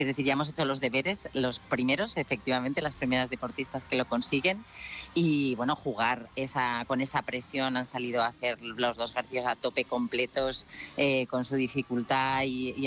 Es decir, ya hemos hecho los deberes, los primeros, efectivamente, las primeras deportistas que lo consiguen. Y bueno, jugar con esa presión, han salido a hacer los dos Garcías a tope completos, con su dificultad y